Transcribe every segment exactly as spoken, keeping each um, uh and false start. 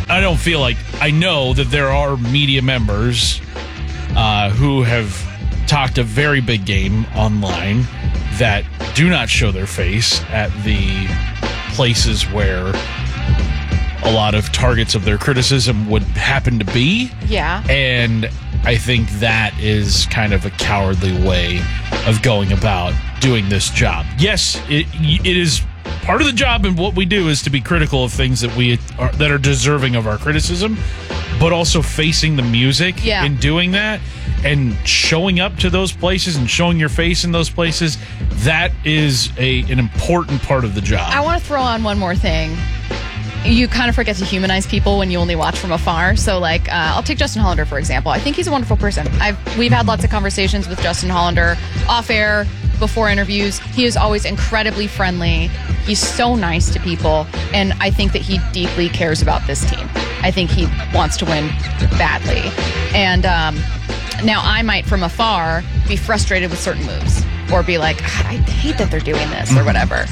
I don't feel like I know that there are media members uh, who have talked a very big game online that do not show their face at the places where a lot of targets of their criticism would happen to be. Yeah. And I think that is kind of a cowardly way of going about doing this job. Yes, it it is part of the job, and what we do is to be critical of things that we are, that are deserving of our criticism, but also facing the music yeah. and doing that and showing up to those places and showing your face in those places. That is a an important part of the job. I want to throw on one more thing. You kind of forget to humanize people when you only watch from afar. So, like, uh, I'll take Justin Hollander, for example. I think he's a wonderful person. I've We've had lots of conversations with Justin Hollander off air, before interviews. He is always incredibly friendly. He's so nice to people. And I think that he deeply cares about this team. I think he wants to win badly. And um, now I might, from afar, be frustrated with certain moves or be like, I hate that they're doing this or whatever.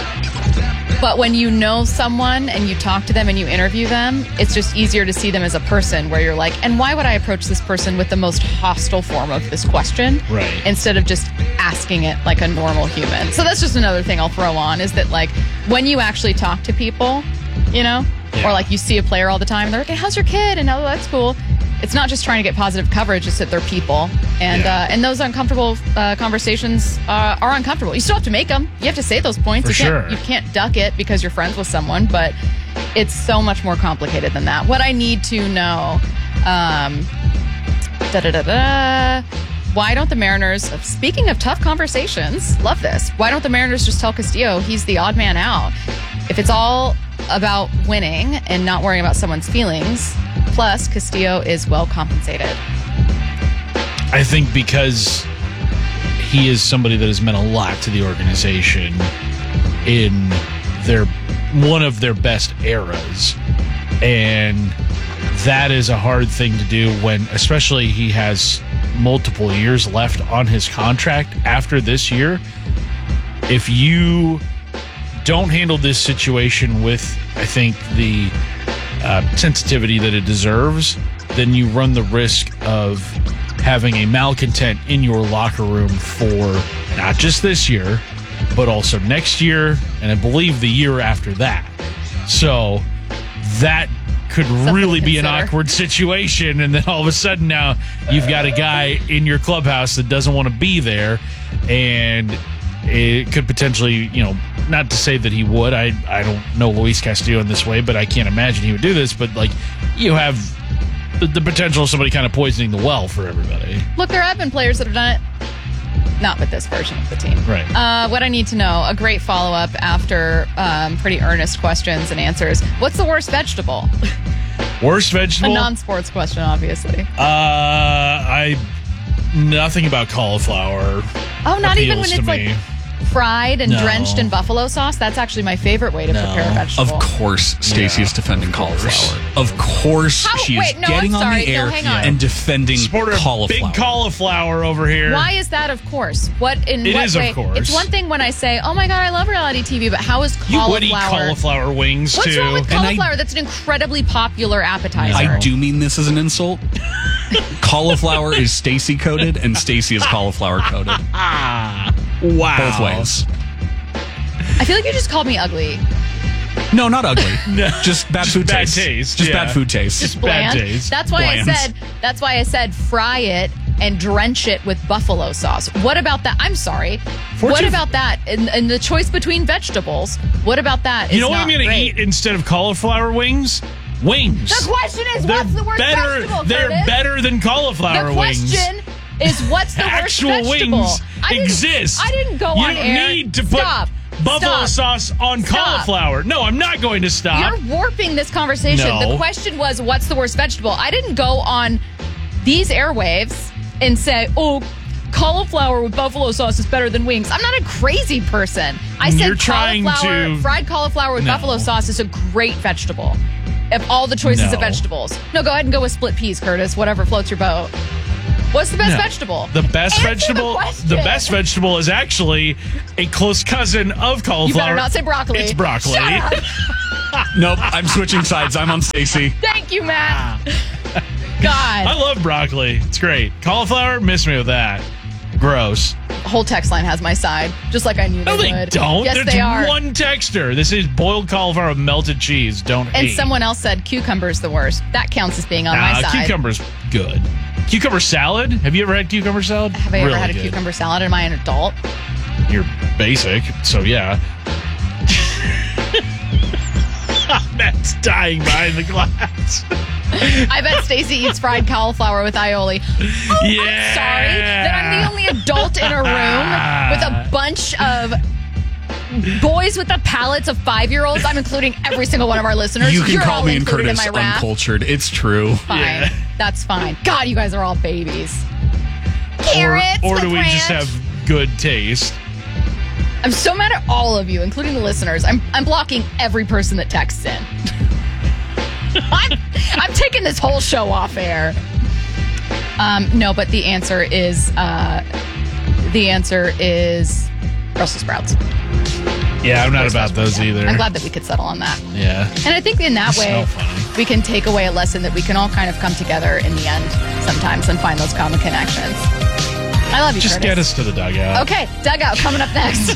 But when you know someone and you talk to them and you interview them, it's just easier to see them as a person where you're like, and why would I approach this person with the most hostile form of this question? Right. Instead of just asking it like a normal human. So that's just another thing I'll throw on is that, like, when you actually talk to people, you know, yeah. or like you see a player all the time and they're like, hey, how's your kid? And oh, that's cool. It's not just trying to get positive coverage, it's that they're people. And yeah. uh, and those uncomfortable uh, conversations uh, are uncomfortable. You still have to make them. You have to say those points. For you can't, sure. You can't duck it because you're friends with someone, but it's so much more complicated than that. What I need to know, um, da-da-da-da, why don't the Mariners, speaking of tough conversations, love this, why don't the Mariners just tell Castillo he's the odd man out? If it's all about winning and not worrying about someone's feelings, plus Castillo is well compensated. I think because he is somebody that has meant a lot to the organization in their one of their best eras. And that is a hard thing to do when, especially, he has multiple years left on his contract after this year. If you don't handle this situation with, I think, the uh, sensitivity that it deserves, then you run the risk of having a malcontent in your locker room for not just this year, but also next year, and I believe the year after that. So that could Something really be an awkward situation, and then all of a sudden now you've got a guy in your clubhouse that doesn't want to be there, and it could potentially, you know, not to say that he would. I, I don't know Luis Castillo in this way, but I can't imagine he would do this. But, like, you have the, the potential of somebody kind of poisoning the well for everybody. Look, there have been players that have done it. Not with this version of the team. Right. Uh, what I need to know, a great follow-up after um, pretty earnest questions and answers. What's the worst vegetable? Worst vegetable? A non-sports question, obviously. Uh, I... Nothing about cauliflower. Oh, not even when appeals it's to like me. fried and No. drenched in buffalo sauce. That's actually my favorite way to No. prepare a vegetable. Of course, Stacey Yeah, is defending of course. cauliflower. Of course, How- she is wait, no, getting I'm on sorry. the No, air hang on. and defending Supporter of cauliflower. big cauliflower over here. Why is that? Of course. What in It what is, of way? course. It's one thing when I say, "Oh my god, I love reality T V," but how is You cauliflower? would eat cauliflower wings, What's too. wrong with And I- cauliflower? That's an incredibly popular appetizer. I do mean this as an insult. Cauliflower is Stacey coded, and Stacey is cauliflower coded. Ah, wow. Both ways. I feel like you just called me ugly. No, not ugly. No. Just bad Just food bad taste. taste, Just yeah. bad food taste. Just Bland. bad taste. That's why Bland. I said. That's why I said fry it and drench it with buffalo sauce. What about that? I'm sorry. What Fortune- about that? And, and the choice between vegetables. What about that? You is know what not I'm going to great. eat instead of cauliflower wings? Wings. The question is, They're what's the worst better, vegetable? They're Curtis? better than cauliflower The wings. question is, what's the worst Actual vegetable? wings I didn't- exist. I didn't go you on don't air. need to put Stop. buffalo Stop. sauce on Stop. cauliflower. No, I'm not going to stop. You're warping this conversation. No. The question was, what's the worst vegetable? I didn't go on these airwaves and say, oh, cauliflower with buffalo sauce is better than wings. I'm not a crazy person. I said You're trying cauliflower, to- fried cauliflower with No. buffalo sauce is a great vegetable. Of all the choices No. of vegetables. No, go ahead and go with split peas, Curtis. Whatever floats your boat. What's the best No. vegetable? The best Answer vegetable. The, question. The best vegetable is actually a close cousin of cauliflower. You better not say broccoli. It's broccoli. Shut up. Nope, I'm switching sides. I'm on Stacey. Thank you, Matt. God. I love broccoli. It's great. Cauliflower, miss me with that. Gross. Whole text line has my side, just like I knew No, they they would. don't. Yes, There's they are. one texter. This is boiled cauliflower with melted cheese. Don't And hate. someone else said cucumber's the worst. That counts as being on Nah, my side. cucumber's good. Cucumber salad? Have you ever had cucumber salad? Have I ever Really had a good. cucumber salad? Am I an adult? You're basic, so yeah. Matt's dying behind the glass. I bet Stacey eats fried cauliflower with aioli. Oh, Yeah. I'm sorry that I'm the only adult in a room with a bunch of boys with the palates of five-year-olds. I'm including every single one of our listeners. You can You're call all me and included Curtis in my wrath. uncultured. It's true. Fine. Yeah. That's fine. God, you guys are all babies. Carrots Or, or with do we ranch. just have good taste? I'm so mad at all of you, including the listeners. I'm I'm blocking every person that texts in. I'm, I'm taking this whole show off air. Um, no, but the answer is uh, the answer is Brussels sprouts. Yeah, I'm not about those Yeah. either. I'm glad that we could settle on that. Yeah. And I think in that They way, smell funny. we can take away a lesson that we can all kind of come together in the end sometimes and find those common connections. I love you, Just Curtis. get us to the dugout. Okay, dugout coming up next.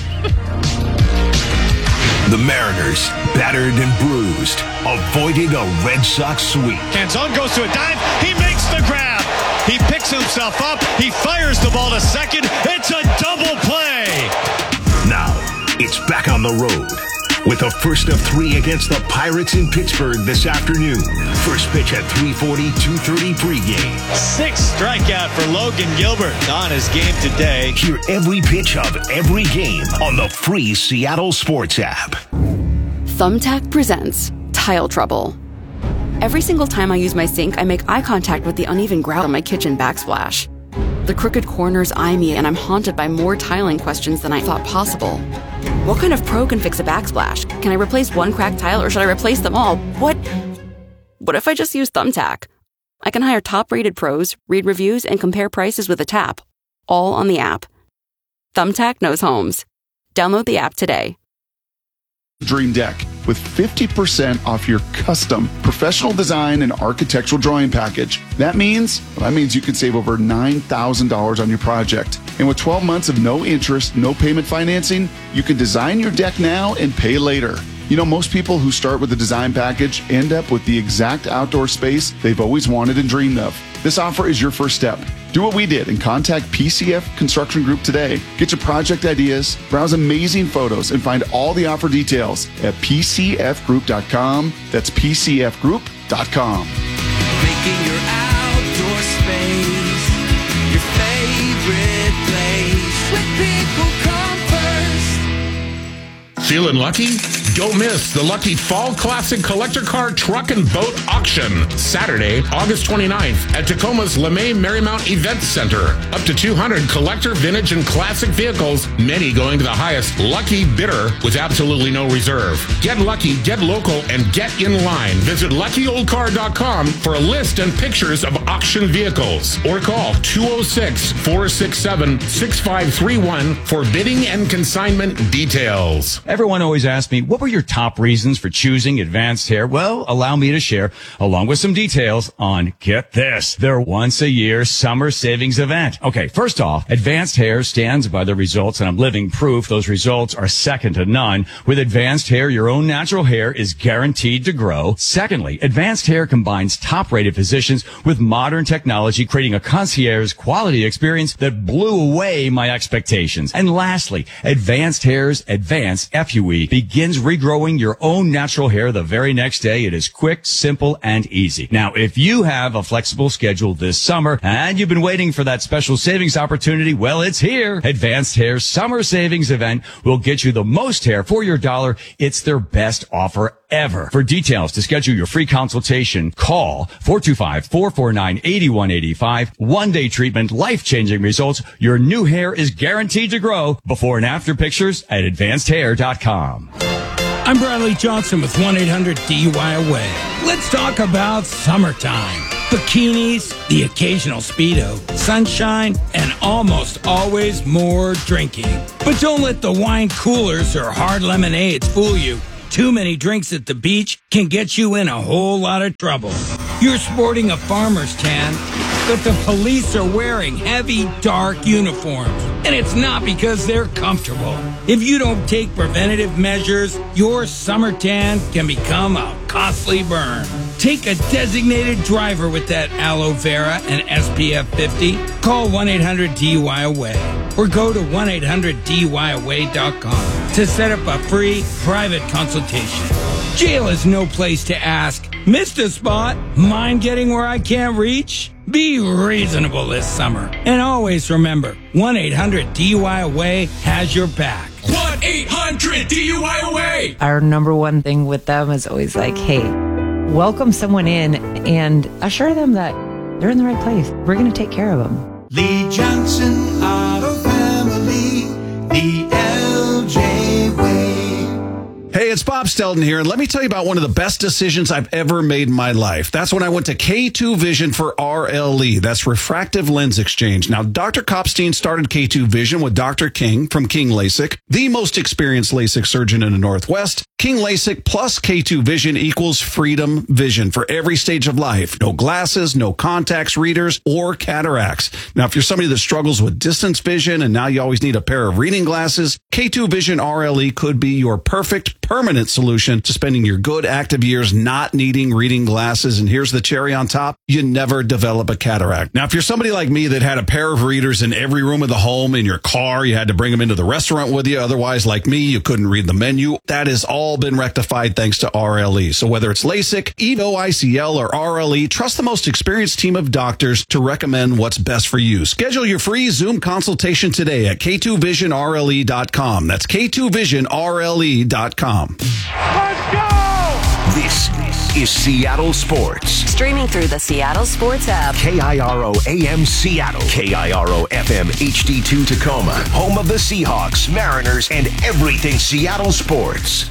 The Mariners, battered and bruised, avoided a Red Sox sweep. Canzone goes to a dive. He makes the grab. He picks himself up. He fires the ball to second. It's a double play. Now, it's back on the road with a first of three against the Pirates in Pittsburgh this afternoon. First pitch at three forty, two thirty pregame. Sixth strikeout for Logan Gilbert on his game today. Hear every pitch of every game on the free Seattle Sports app. Thumbtack presents Tile Trouble. Every single time I use my sink, I make eye contact with the uneven grout on my kitchen backsplash. The crooked corners eye me, and I'm haunted by more tiling questions than I thought possible. What kind of pro can fix a backsplash? Can I replace one cracked tile, or should I replace them all? What? What if I just use Thumbtack? I can hire top-rated pros, read reviews, and compare prices with a tap, all on the app. Thumbtack knows homes. Download the app today. Dream Deck with fifty percent off your custom professional design and architectural drawing package. That means, well, that means you could save over nine thousand dollars on your project. And with twelve months of no interest, no payment financing, you can design your deck now and pay later. You know, most people who start with a design package end up with the exact outdoor space they've always wanted and dreamed of. This offer is your first step. Do what we did and contact P C F Construction Group today. Get your project ideas, browse amazing photos, and find all the offer details at p c f group dot com. That's p c f group dot com. Making your outdoor space your favorite place. When people come first. Feeling lucky? Don't miss the Lucky Fall Classic Collector Car Truck and Boat Auction, Saturday, August twenty-ninth at Tacoma's LeMay Marymount Event Center. Up to two hundred collector, vintage, and classic vehicles, many going to the highest lucky bidder with absolutely no reserve. Get lucky, get local, and get in line. Visit lucky old car dot com for a list and pictures of auction vehicles. Or call two oh six, four six seven, six five three one for bidding and consignment details. Everyone always asks me, what were your top reasons for choosing Advanced Hair? Well, allow me to share, along with some details on, get this, their once-a-year summer savings event. Okay, first off, Advanced Hair stands by the results, and I'm living proof those results are second to none. With Advanced Hair, your own natural hair is guaranteed to grow. Secondly, Advanced Hair combines top-rated physicians with modern technology, creating a concierge quality experience that blew away my expectations. And lastly, Advanced Hair's Advanced F U E begins regrowing your own natural hair the very next day. It is quick, simple, and easy. Now, if you have a flexible schedule this summer and you've been waiting for that special savings opportunity, well, it's here. Advanced Hair's summer savings event will get you the most hair for your dollar. It's their best offer ever. For details to schedule your free consultation, call four two five, four four nine, eight one eight five. One-day treatment, life-changing results. Your new hair is guaranteed to grow. Before and after pictures at advanced hair dot com. I'm Bradley Johnson with one eight hundred D U I away. Let's talk about summertime. Bikinis, the occasional Speedo, sunshine, and almost always more drinking. But don't let the wine coolers or hard lemonades fool you. too many drinks at the beach can get you in a whole lot of trouble. You're sporting a farmer's tan, but the police are wearing heavy, dark uniforms. And it's not because they're comfortable. If you don't take preventative measures, your summer tan can become a costly burn. Take a designated driver with that aloe vera and S P F fifty. Call one eight hundred D U I away or go to one eight hundred D U I away dot com to set up a free private consultation. Jail is no place to ask, missed a spot? Mind getting where I can't reach? Be reasonable this summer. And always remember, one eight hundred D U I away has your back. one eight hundred D U I away. Our number one thing with them is always like, hey, welcome someone in and assure them that they're in the right place. We're going to take care of them. Lee Johnson Auto Family, the L J way. Hey, it's Bob Stelton here, and let me tell you about one of the best decisions I've ever made in my life. That's when I went to K two Vision for R L E. That's Refractive Lens Exchange. Now, Doctor Kopstein started K two Vision with Doctor King from King LASIK, the most experienced LASIK surgeon in the Northwest. King LASIK plus K two Vision equals freedom vision for every stage of life. No glasses, no contacts, readers, or cataracts. Now, if you're somebody that struggles with distance vision and now you always need a pair of reading glasses, K two Vision R L E could be your perfect permanent solution to spending your good active years not needing reading glasses. And here's the cherry on top. You never develop a cataract. Now, if you're somebody like me that had a pair of readers in every room of the home, in your car, you had to bring them into the restaurant with you. Otherwise, like me, you couldn't read the menu. That has all been rectified thanks to R L E. So whether it's LASIK, EVO I C L, or R L E, trust the most experienced team of doctors to recommend what's best for you. Schedule your free Zoom consultation today at K two vision R L E dot com. That's K two vision R L E dot com. Let's go! This is Seattle Sports. Streaming through the Seattle Sports app. K I R O A M Seattle. K I R O F M H D two Tacoma. Home of the Seahawks, Mariners, and everything Seattle sports.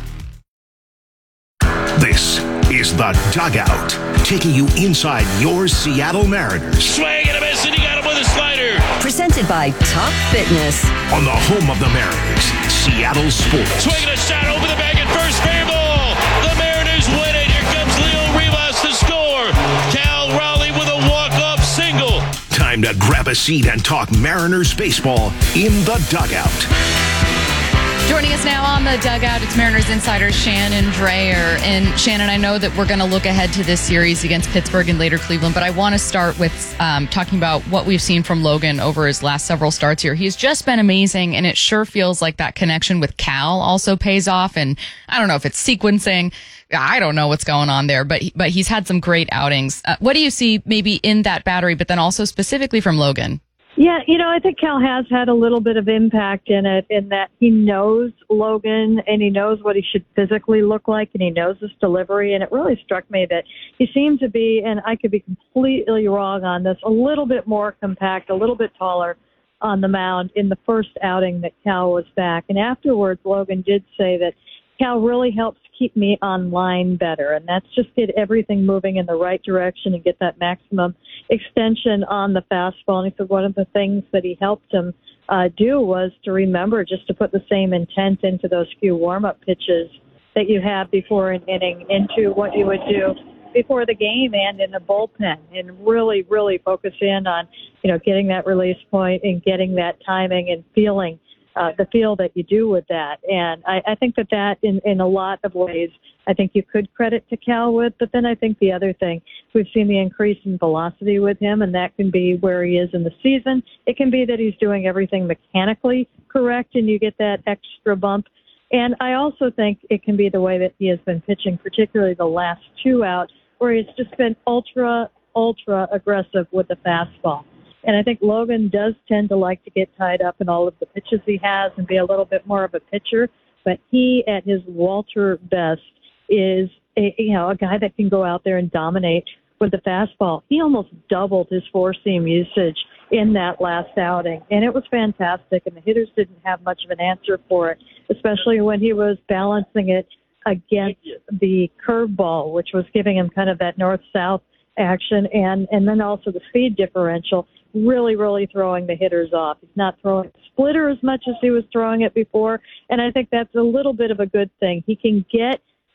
This is The Dugout, taking you inside your Seattle Mariners. Swing and a miss, and he got him with a slider. Presented by Top Fitness. On the home of the Mariners, Seattle Sports. Swinging a shot over the bag at first, fair ball. The Mariners win it. Here comes Leo Rivas to score. Cal Raleigh with a walk-off single. Time to grab a seat and talk Mariners baseball in The Dugout. Joining us now on the dugout, it's Mariners insider Shannon Drayer. And Shannon, I know that we're going to look ahead to this series against Pittsburgh and later Cleveland, but I want to start with um, talking about what we've seen from Logan over his last several starts here. He's just been amazing, and it sure feels like that connection with Cal also pays off. And I don't know if it's sequencing. I don't know what's going on there, but but he's had some great outings. Uh, what do you see maybe in that battery, but then also specifically from Logan? Yeah, you know, I think Cal has had a little bit of impact in it in that he knows Logan and he knows what he should physically look like and he knows his delivery. And it really struck me that he seemed to be, and I could be completely wrong on this, a little bit more compact, a little bit taller on the mound in the first outing that Cal was back. And afterwards, Logan did say that Cal really helps keep me on line better. And that's just get everything moving in the right direction and get that maximum extension on the fastball. And he said one of the things that he helped him uh, do was to remember just to put the same intent into those few warm-up pitches that you have before an inning into what you would do before the game and in the bullpen, and really, really focus in on, you know, getting that release point and getting that timing and feeling Uh, the feel that you do with that. And I, I think that that in, in a lot of ways, I think you could credit to Cal with. But then I think the other thing, we've seen the increase in velocity with him, and that can be where he is in the season. It can be that he's doing everything mechanically correct, and you get that extra bump. And I also think it can be the way that he has been pitching, particularly the last two out, where he's just been ultra, ultra aggressive with the fastball. And I think Logan does tend to like to get tied up in all of the pitches he has and be a little bit more of a pitcher. But he, at his Walter best, is a, you know, a guy that can go out there and dominate with the fastball. He almost doubled his four-seam usage in that last outing, and it was fantastic. And the hitters didn't have much of an answer for it, especially when he was balancing it against the curveball, which was giving him kind of that north-south action, and, and then also the speed differential, really, really throwing the hitters off. He's not throwing the splitter as much as he was throwing it before, and I think that's a little bit of a good thing. He can get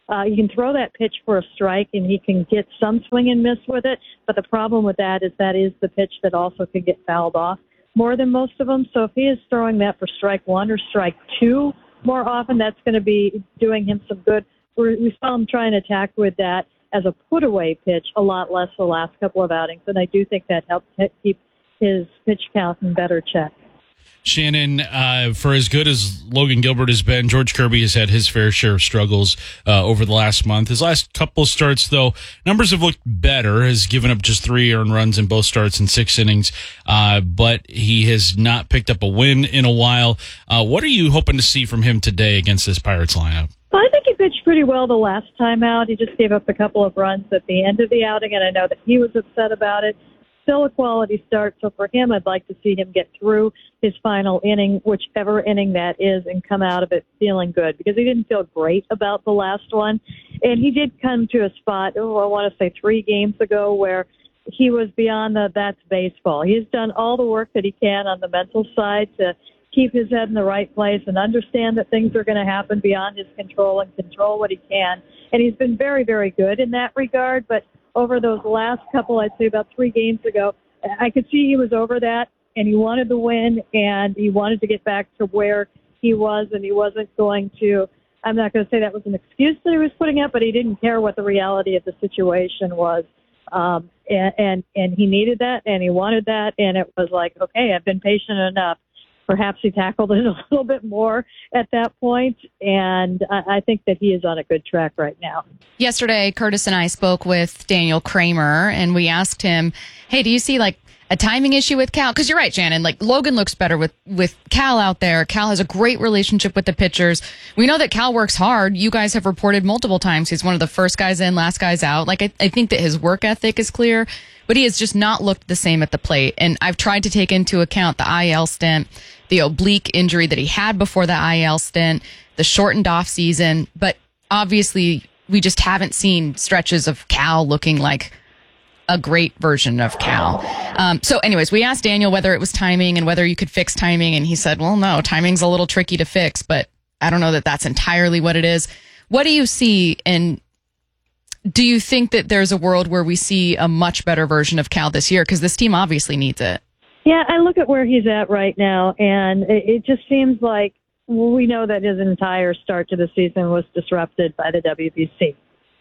Uh, you can throw that pitch for a strike, and he can get some swing and miss with it. But the problem with that is that is the pitch that also can get fouled off more than most of them. So if he is throwing that for strike one or strike two more often, that's going to be doing him some good. We're, we saw him try and attack with that as a put-away pitch a lot less the last couple of outings, and I do think that helped keep his pitch count in better check. Shannon, uh, for as good as Logan Gilbert has been, George Kirby has had his fair share of struggles uh, over the last month. His last couple of starts, though, numbers have looked better. Has given up just three earned runs in both starts in six innings, uh, but he has not picked up a win in a while. Uh, what are you hoping to see from him today against this Pirates lineup? Well, I think he pitched pretty well the last time out. He just gave up a couple of runs at the end of the outing, and I know that he was upset about it. Still a quality start, so for him, I'd like to see him get through his final inning, whichever inning that is, and come out of it feeling good, because he didn't feel great about the last one. And he did come to a spot, oh, I want to say three games ago, where he was beyond the that's baseball. He's done all the work that he can on the mental side to keep his head in the right place and understand that things are going to happen beyond his control and control what he can. And he's been very, very good in that regard, but over those last couple, I'd say about three games ago, I could see he was over that, and he wanted the win, and he wanted to get back to where he was, and he wasn't going to, I'm not going to say that was an excuse that he was putting up, but he didn't care what the reality of the situation was. Um, and, and, and he needed that, and he wanted that, and it was like, okay, I've been patient enough. Perhaps he tackled it a little bit more at that point, and I, I think that he is on a good track right now. Yesterday, Curtis and I spoke with Daniel Kramer, and we asked him, hey, do you see like a timing issue with Cal? Because you're right, Shannon, like Logan looks better with, with Cal out there. Cal has a great relationship with the pitchers. We know that Cal works hard. You guys have reported multiple times he's one of the first guys in, last guys out. Like I, I think that his work ethic is clear, but he has just not looked the same at the plate. And I've tried to take into account the I L stint, the oblique injury that he had before the I L stint, the shortened off season, but obviously we just haven't seen stretches of Cal looking like a great version of Cal. Um, so anyways, we asked Daniel whether it was timing and whether you could fix timing. And he said, well, no, timing's a little tricky to fix, but I don't know that that's entirely what it is. What do you see? And do you think that there's a world where we see a much better version of Cal this year? Because this team obviously needs it. Yeah, I look at where he's at right now, and it, it just seems like we know that his entire start to the season was disrupted by the W B C.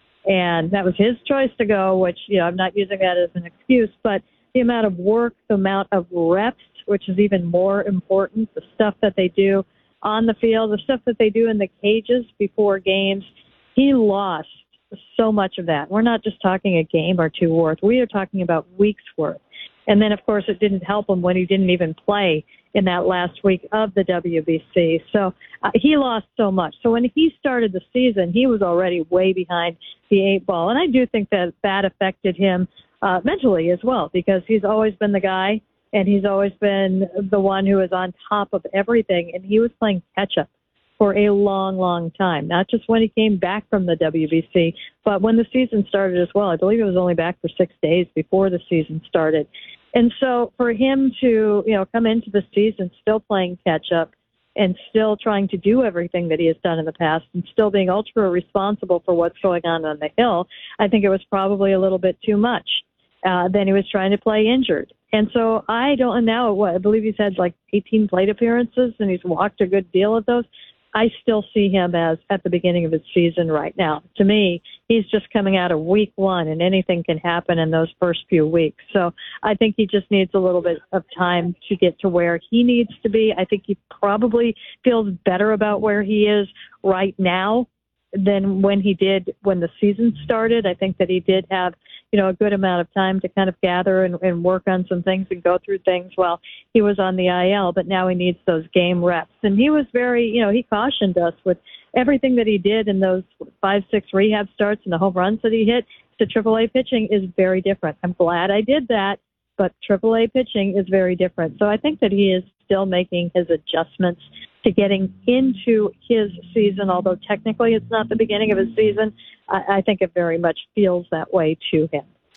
And that was his choice to go, which, you know, I'm not using that as an excuse, but the amount of work, the amount of reps, which is even more important, the stuff that they do on the field, the stuff that they do in the cages before games, he lost so much of that. We're not just talking a game or two worth. We are talking about weeks worth. And then, of course, it didn't help him when he didn't even play in that last week of the W B C. So uh, he lost so much. So when he started the season, he was already way behind the eight ball. And I do think that that affected him uh, mentally as well, because he's always been the guy, and he's always been the one who is on top of everything. And he was playing catch-up for a long, long time, not just when he came back from the W B C, but when the season started as well. I believe it was only back for six days before the season started. And so for him to, you know, come into the season still playing catch-up and still trying to do everything that he has done in the past and still being ultra responsible for what's going on on the hill, I think it was probably a little bit too much. Uh, then he was trying to play injured. And so I don't, and now what, I believe he's had like eighteen plate appearances and he's walked a good deal of those. I still see him as at the beginning of his season right now. To me, he's just coming out of week one, and anything can happen in those first few weeks. So I think he just needs a little bit of time to get to where he needs to be. I think he probably feels better about where he is right now than when he did when the season started. I think that he did have, you know, a good amount of time to kind of gather and, and work on some things and go through things while he was on the I L, but now he needs those game reps. And he was very, you know, he cautioned us with everything that he did in those five, six rehab starts and the home runs that he hit to triple A pitching is very different. I'm glad I did that, but triple A pitching is very different. So I think that he is still making his adjustments to getting into his season, although technically it's not the beginning of his season. I, I think it very much feels that way to him.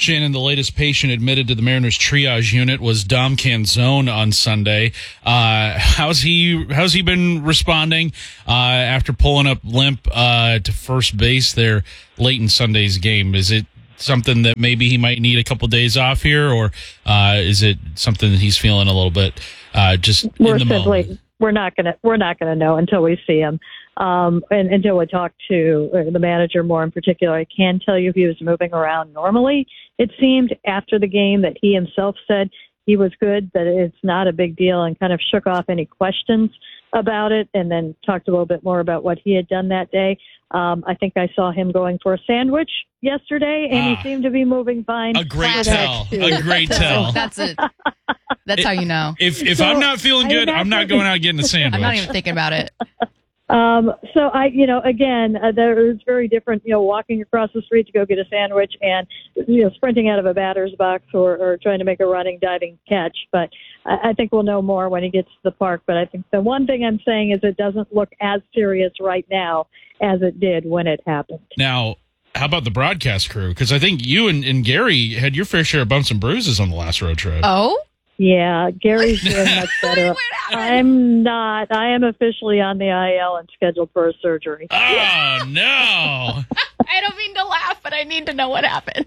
Shannon, the latest patient admitted to the Mariners triage unit was Dom Canzone on Sunday. Uh, how's he? How's he been responding uh, after pulling up limp uh, to first base there late in Sunday's game? Is it something that maybe he might need a couple days off here, or uh, is it something that he's feeling a little bit uh, just we're simply in the moment? we're not gonna we're not gonna know until we see him. Um, and until we talk to the manager more in particular. I can tell you he was moving around normally. It seemed after the game that he himself said he was good, that it's not a big deal, and kind of shook off any questions about it, and then talked a little bit more about what he had done that day. Um, I think I saw him going for a sandwich yesterday, and Ah, he seemed to be moving fine. A great for tell. that, too. A great tell. That's it. That's how you know. If if So, I'm not feeling I good, I'm not imagine- going out getting a sandwich. I'm not even thinking about it. Um, so I, you know, again, uh, there is very different, you know, walking across the street to go get a sandwich and, you know, sprinting out of a batter's box or, or trying to make a running, diving catch. But I, I think we'll know more when he gets to the park. But I think the one thing I'm saying is it doesn't look as serious right now as it did when it happened. Now, how about the broadcast crew? Because I think you and, and Gary had your fair share of bumps and bruises on the last road trip. Oh? Yeah, Gary's doing much better. I'm not. I am officially on the I L and scheduled for a surgery. Oh, no. I don't mean to laugh, but I need to know what happened.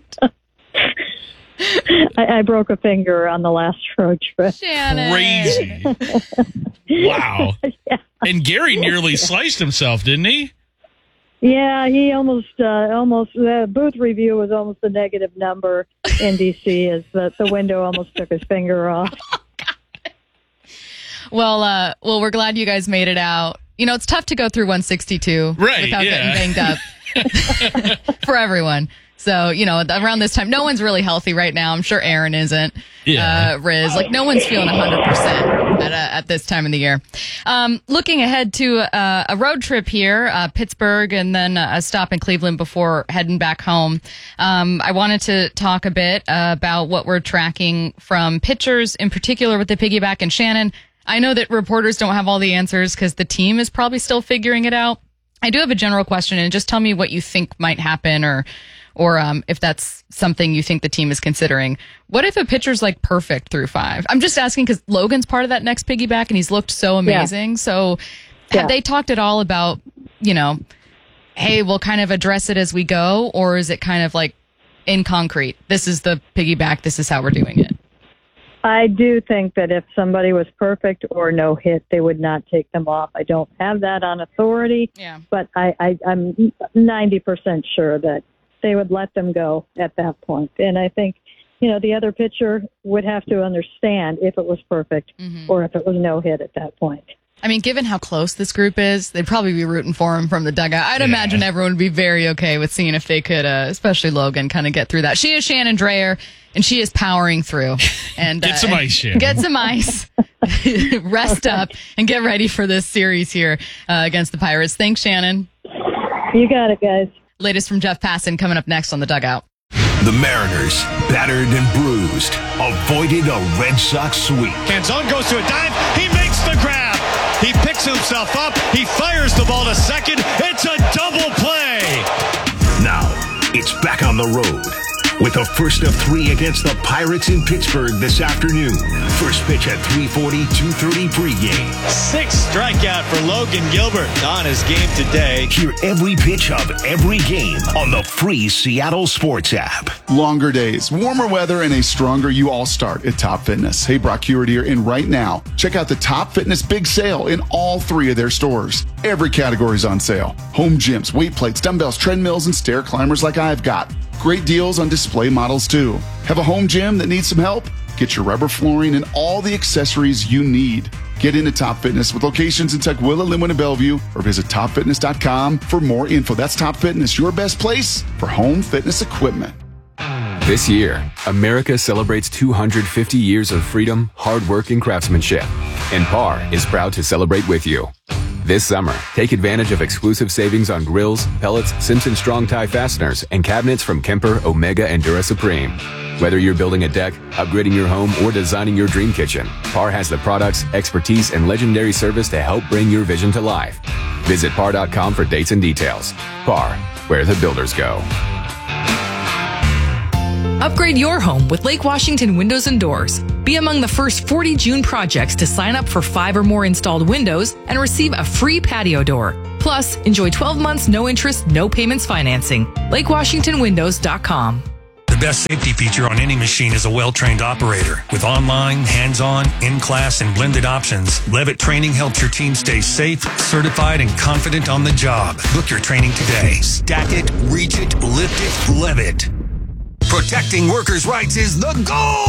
I, I broke a finger on the last road trip. Shannon. Crazy. Wow. Yeah. And Gary nearly sliced himself, didn't he? Yeah, he almost, uh, almost, the booth review was almost a negative number in D C as the, the window almost took his finger off. Well, uh, well, we're glad you guys made it out. You know, it's tough to go through one sixty-two Right, without yeah. getting banged up for everyone. So, you know, around this time, no one's really healthy right now. I'm sure Aaron isn't. Yeah. Uh, Riz, like no one's feeling one hundred percent at, uh, at this time of the year. Um, looking ahead to uh, a road trip here, uh, Pittsburgh, and then a stop in Cleveland before heading back home. Um, I wanted to talk a bit uh, about what we're tracking from pitchers, in particular with the piggyback and Shannon. I know that reporters don't have all the answers because the team is probably still figuring it out. I do have a general question, and just tell me what you think might happen, or or um, if that's something you think the team is considering. What if a pitcher's like perfect through five? I'm just asking because Logan's part of that next piggyback, and he's looked so amazing. Yeah. So have Yeah. they talked at all about, you know, hey, we'll kind of address it as we go, or is it kind of like in concrete? This is the piggyback. This is how we're doing it. I do think that if somebody was perfect or no hit, they would not take them off. I don't have that on authority, Yeah. but I, I, I'm ninety percent sure that they would let them go at that point. And I think, you know, the other pitcher would have to understand if it was perfect Mhm. or if it was no hit at that point. I mean, given how close this group is, they'd probably be rooting for him from the dugout. I'd Yeah. imagine everyone would be very okay with seeing if they could, uh, especially Logan, kind of get through that. She is Shannon Dreyer, and she is powering through. And Get uh, some ice, Shannon. Get some ice. Rest up and get ready for this series here uh, against the Pirates. Thanks, Shannon. You got it, guys. Latest from Jeff Passan coming up next on the dugout. The Mariners, battered and bruised, avoided a Red Sox sweep. Canzone goes to a dive. He makes the grab. He picks himself up. He fires the ball to second. It's a double play. Now, it's back on the road with a first of three against the Pirates in Pittsburgh this afternoon. First pitch at three forty, two thirty pregame. Sixth strikeout for Logan Gilbert on his game today. Hear every pitch of every game on the free Seattle Sports app. Longer days, warmer weather, and a stronger you all start at Top Fitness. Hey, Brock Hewitt here, and right now, check out the Top Fitness Big Sale in all three of their stores. Every category is on sale. Home gyms, weight plates, dumbbells, treadmills, and stair climbers like I've got. Great deals on display models, too. Have a home gym that needs some help? Get your rubber flooring and all the accessories you need. Get into Top Fitness with locations in Tukwila, Linwood, and Bellevue, or visit top fitness dot com for more info. That's Top Fitness, your best place for home fitness equipment. This year, America celebrates two hundred fifty years of freedom, hard work, and craftsmanship. And P A R is proud to celebrate with you. This summer, take advantage of exclusive savings on grills, pellets, Simpson Strong Tie fasteners, and cabinets from Kemper, Omega, and Dura Supreme. Whether you're building a deck, upgrading your home, or designing your dream kitchen, P A R has the products, expertise, and legendary service to help bring your vision to life. Visit P A R dot com for dates and details. P A R, where the builders go. Upgrade your home with Lake Washington Windows and Doors. Be among the first forty June projects to sign up for five or more installed windows and receive a free patio door. Plus, enjoy twelve months no interest, no payments financing. Lake Washington Windows dot com. The best safety feature on any machine is a well-trained operator. With online, hands-on, in-class, and blended options, Levitt Training helps your team stay safe, certified, and confident on the job. Book your training today. Stack it, reach it, lift it, Levitt. Protecting workers' rights is the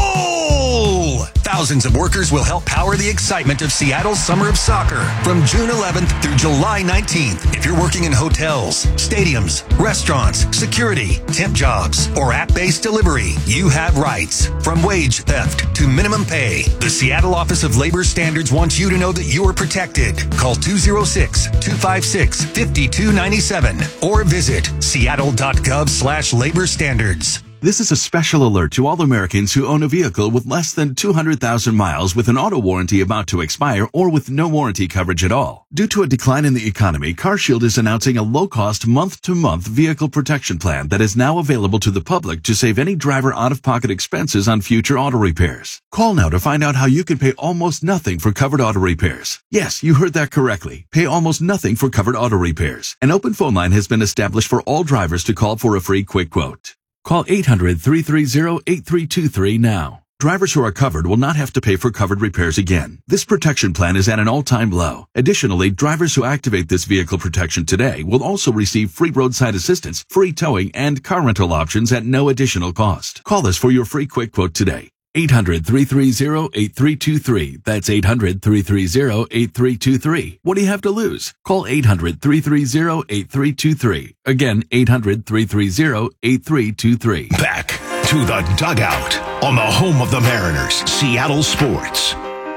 goal! Thousands of workers will help power the excitement of Seattle's Summer of Soccer from June eleventh through July nineteenth. If you're working in hotels, stadiums, restaurants, security, temp jobs, or app-based delivery, you have rights. From wage theft to minimum pay, the Seattle Office of Labor Standards wants you to know that you are protected. Call two oh six, two five six, five two nine seven or visit seattle.gov slash labor standards. This is a special alert to all Americans who own a vehicle with less than two hundred thousand miles with an auto warranty about to expire or with no warranty coverage at all. Due to a decline in the economy, CarShield is announcing a low-cost month-to-month vehicle protection plan that is now available to the public to save any driver out-of-pocket expenses on future auto repairs. Call now to find out how you can pay almost nothing for covered auto repairs. Yes, you heard that correctly. Pay almost nothing for covered auto repairs. An open phone line has been established for all drivers to call for a free quick quote. Call eight hundred, three three zero, eight three two three now. Drivers who are covered will not have to pay for covered repairs again. This protection plan is at an all-time low. Additionally, drivers who activate this vehicle protection today will also receive free roadside assistance, free towing, and car rental options at no additional cost. Call us for your free quick quote today. eight hundred, three three zero, eight three two three. That's eight hundred, three three zero, eight three two three. What do you have to lose? Call eight hundred, three three zero, eight three two three. Again, eight hundred, three three zero, eight three two three. Back to the dugout on the home of the Mariners, Seattle Sports.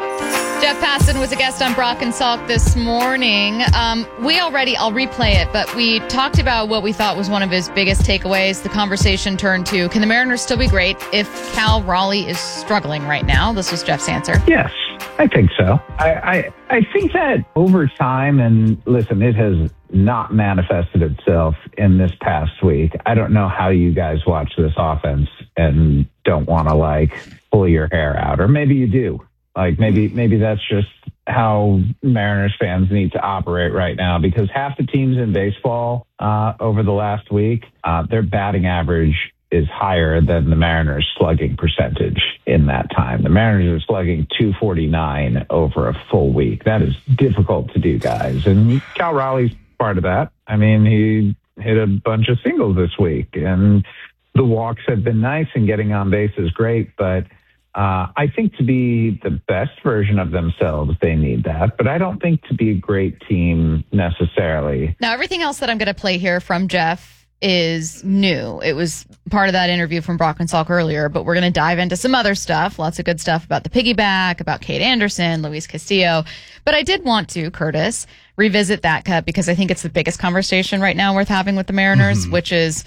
Jeff Passan was a guest on Brock and Salk this morning. Um, we already, I'll replay it, but we talked about what we thought was one of his biggest takeaways. The conversation turned to, can the Mariners still be great if Cal Raleigh is struggling right now? This was Jeff's answer. Yes, I think so. I, I, I think that over time, and listen, it has not manifested itself in this past week. I don't know how you guys watch this offense and don't want to, like, pull your hair out, or maybe you do. Like maybe maybe that's just how Mariners fans need to operate right now, because half the teams in baseball uh, over the last week, uh, their batting average is higher than the Mariners' slugging percentage in that time. The Mariners are slugging two forty-nine over a full week. That is difficult to do, guys. And Cal Raleigh's part of that. I mean, he hit a bunch of singles this week, and the walks have been nice, and getting on base is great, but Uh, I think to be the best version of themselves, they need that. But I don't think to be a great team necessarily. Now, everything else that I'm going to play here from Jeff is new. It was part of that interview from Brock and Salk earlier, but we're going to dive into some other stuff. Lots of good stuff about the piggyback, about Kate Anderson, Luis Castillo. But I did want to, Curtis, revisit that cut because I think it's the biggest conversation right now worth having with the Mariners, mm-hmm. which is,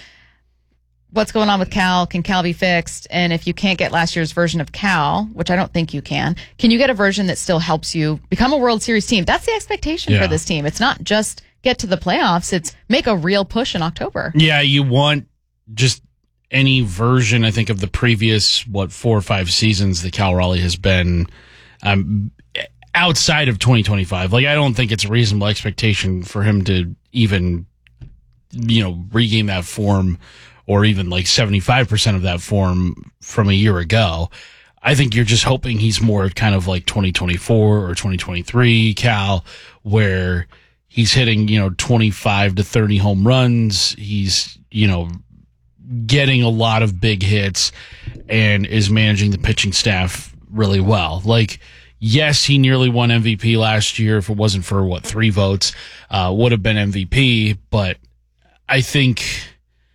what's going on with Cal? Can Cal be fixed? And if you can't get last year's version of Cal, which I don't think you can, can you get a version that still helps you become a World Series team? That's the expectation yeah. for this team. It's not just get to the playoffs. It's make a real push in October. Yeah, you want just any version, I think, of the previous, what, four or five seasons that Cal Raleigh has been um, outside of twenty twenty-five. Like, I don't think it's a reasonable expectation for him to even, you know, regain that form, or even like seventy-five percent of that form from a year ago. I think you're just hoping he's more kind of like twenty twenty-four or twenty twenty-three Cal, where he's hitting, you know, twenty-five to thirty home runs. He's, you know, getting a lot of big hits and is managing the pitching staff really well. Like, yes, he nearly won M V P last year. If it wasn't for, what, three votes, uh, would have been M V P. But I think,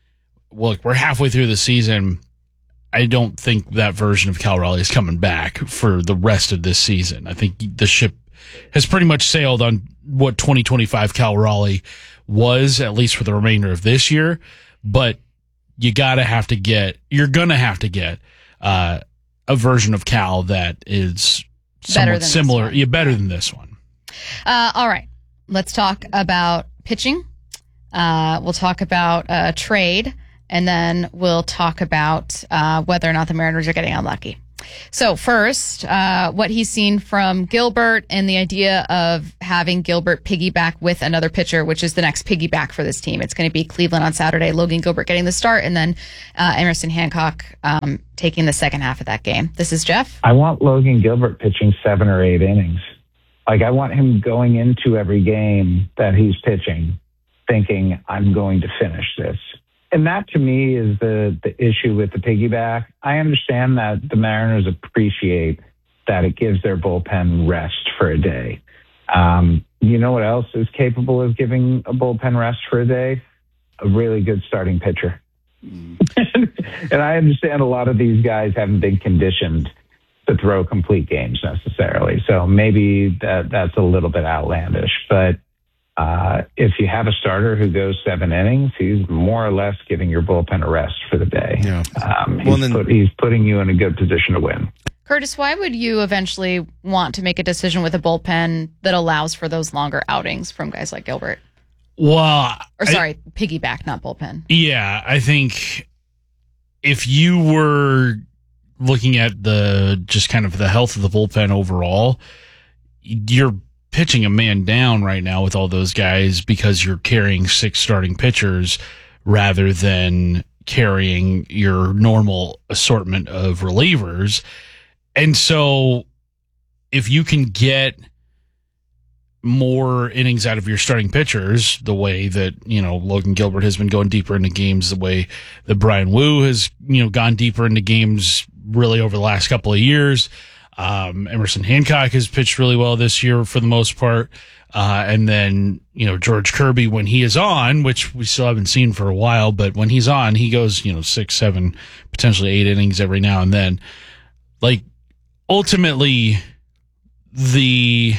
look, we're halfway through the season. I don't think that version of Cal Raleigh is coming back for the rest of this season. I think the ship has pretty much sailed on what twenty twenty-five Cal Raleigh was, at least for the remainder of this year. But you gotta have to get, you're gonna have to get uh, a version of Cal that is somewhat similar, yeah, better than this one. Uh, all right, let's talk about pitching. Uh, we'll talk about uh, trade. and then we'll talk about uh, whether or not the Mariners are getting unlucky. So first, uh, what he's seen from Gilbert and the idea of having Gilbert piggyback with another pitcher, which is the next piggyback for this team. It's going to be Cleveland on Saturday, Logan Gilbert getting the start, and then uh, Emerson Hancock um, taking the second half of that game. This is Jeff. I want Logan Gilbert pitching seven or eight innings. Like, I want him going into every game that he's pitching thinking, I'm going to finish this. And that, to me, is the, the issue with the piggyback. I understand that the Mariners appreciate that it gives their bullpen rest for a day. Um, you know what else is capable of giving a bullpen rest for a day? A really good starting pitcher. Mm. And I understand a lot of these guys haven't been conditioned to throw complete games necessarily. So maybe that that's a little bit outlandish. But Uh, if you have a starter who goes seven innings, he's more or less giving your bullpen a rest for the day. Yeah. Um, he's, well, then, put, he's putting you in a good position to win. Curtis, why would you eventually want to make a decision with a bullpen that allows for those longer outings from guys like Gilbert? Well, or sorry, I, piggyback, not bullpen. Yeah, I think if you were looking at the just kind of the health of the bullpen overall, you're pitching a man down right now with all those guys because you're carrying six starting pitchers rather than carrying your normal assortment of relievers. And so if you can get more innings out of your starting pitchers, the way that, you know, Logan Gilbert has been going deeper into games, the way that Brian Wu has, you know, gone deeper into games really over the last couple of years. Um, Emerson Hancock has pitched really well this year for the most part. Uh, and then, you know, George Kirby, when he is on, which we still haven't seen for a while, but when he's on, he goes, you know, six, seven, potentially eight innings every now and then. Like, ultimately, the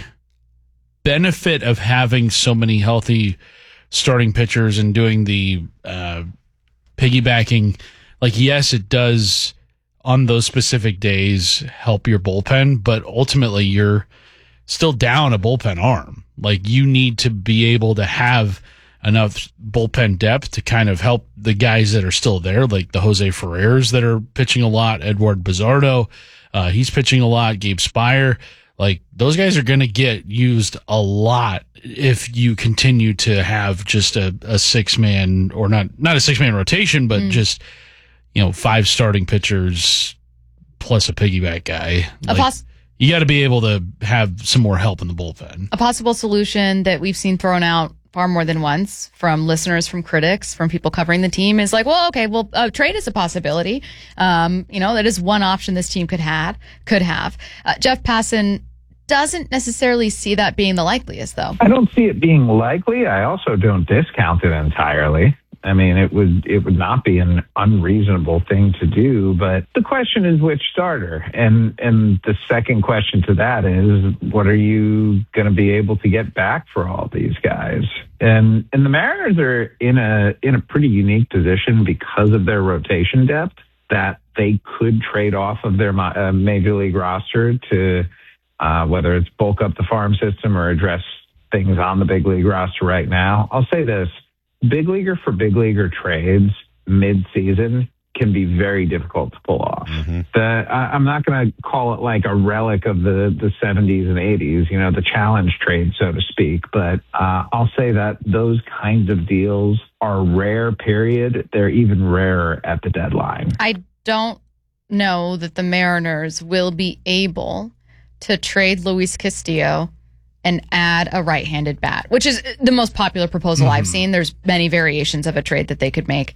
benefit of having so many healthy starting pitchers and doing the uh, piggybacking, like, yes, it does on those specific days help your bullpen, but ultimately you're still down a bullpen arm. Like, you need to be able to have enough bullpen depth to kind of help the guys that are still there, like the Jose Ferrers that are pitching a lot, Edward Bizardo, uh, he's pitching a lot, Gabe Spire. Like, those guys are going to get used a lot if you continue to have just a, a six-man, or not, not a six-man rotation, but mm. just, you know, five starting pitchers plus a piggyback guy. Like, a poss- you got to be able to have some more help in the bullpen. A possible solution that we've seen thrown out far more than once from listeners, from critics, from people covering the team is like, well, okay, well, uh, trade is a possibility. Um, you know, that is one option this team could have. Could have. Uh, Jeff Passan doesn't necessarily see that being the likeliest, though. I don't see it being likely. I also don't discount it entirely. I mean, it would it would not be an unreasonable thing to do, but the question is which starter, and and the second question to that is, what are you going to be able to get back for all these guys? And and the Mariners are in a in a pretty unique position because of their rotation depth, that they could trade off of their uh, major league roster to uh, whether it's bulk up the farm system or address things on the big league roster right now. I'll say this. Big leaguer for big leaguer trades mid-season can be very difficult to pull off. Mm-hmm. The, I, I'm not going to call it like a relic of the, the seventies and eighties, you know, the challenge trade, so to speak. But uh, I'll say that those kinds of deals are rare, period. They're even rarer at the deadline. I don't know that the Mariners will be able to trade Luis Castillo and add a right-handed bat, which is the most popular proposal mm-hmm. I've seen. There's many variations of a trade that they could make.